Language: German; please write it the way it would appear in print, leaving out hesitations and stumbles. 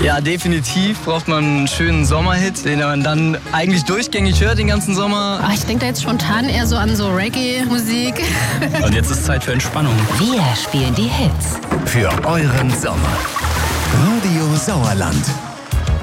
Ja, definitiv braucht man einen schönen Sommerhit, den man dann eigentlich durchgängig hört den ganzen Sommer. Ich denke da jetzt spontan eher so an so Reggae-Musik. Und jetzt ist Zeit für Entspannung. Wir spielen die Hits. Für euren Sommer. Radio Sauerland.